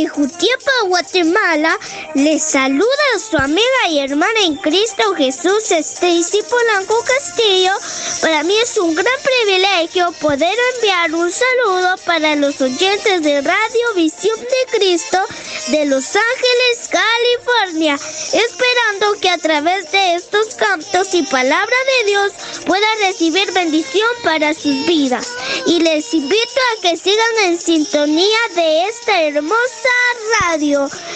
Desde Jutiapa, Guatemala, les saluda su amiga y hermana en Cristo Jesús, Stacy Polanco Castillo. Para mí es un gran privilegio poder enviar un saludo para los oyentes de Radio Visión de Cristo de Los Ángeles, California, esperando que a través de estos cantos y palabra de Dios puedan recibir bendición para sus vidas. Y les invito a que sigan en sintonía de esta hermosa radio.